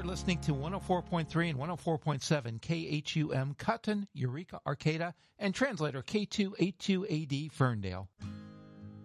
listening to 104.3 and 104.7 KHUM Cotton, Eureka, Arcata, and translator K282AD Ferndale.